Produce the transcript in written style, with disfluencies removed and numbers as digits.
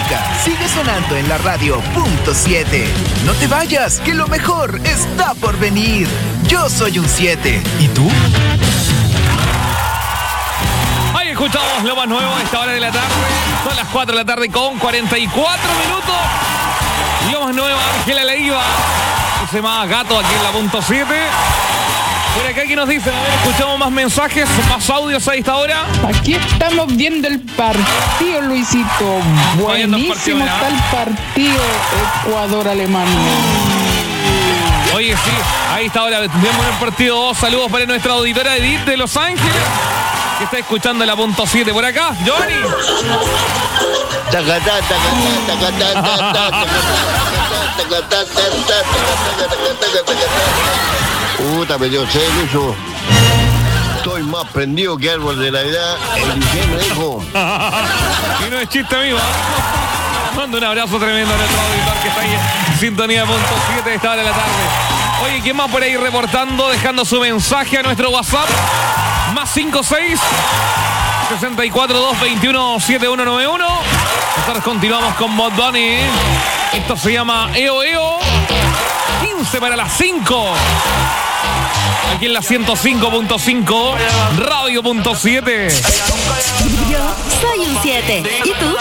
música sigue sonando en la radio .7. No te vayas, que lo mejor está por venir. Yo soy un 7. ¿Y tú? Ahí escuchamos lo más nuevo a esta hora de la tarde. Son las 4 de la tarde con 44 minutos. Lo más nuevo, Ángela Leiva. Se llama Gato aquí en la .7. Por acá, ¿qué nos dicen? A ver, escuchamos más mensajes, más audios a esta hora. Aquí estamos viendo el partido, Luisito. Buenísimo está el partido Ecuador-Alemania. Oye, sí, ahí está ahora. Vemos el partido. Saludos para nuestra auditora Edith de Los Ángeles, que está escuchando la .7 por acá. Johnny. Puta, me dio celuso. Estoy más prendido que árbol de Navidad en diciembre, hijo. Y no es chiste, amigo. Mando un abrazo tremendo a nuestro auditor que está ahí en sintonía .7 de esta hora de la tarde. Oye, ¿quién más por ahí reportando, dejando su mensaje a nuestro WhatsApp? Más 56 642 21 7191. Nosotros continuamos con Bad Bunny. Esto se llama EO EO. 15 para las 5. Aquí en la 105.5 Radio.7. Yo soy un 7. ¿Y tú?